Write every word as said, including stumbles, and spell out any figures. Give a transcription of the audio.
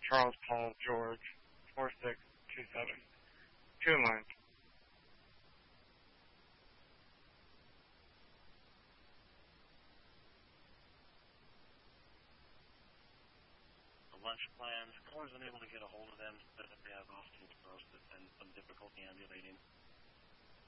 Charles Paul George, four six two seven. Two in line. The lunch plans, caller's unable to get a hold of them, said that they have off-scene exposed and some difficulty ambulating.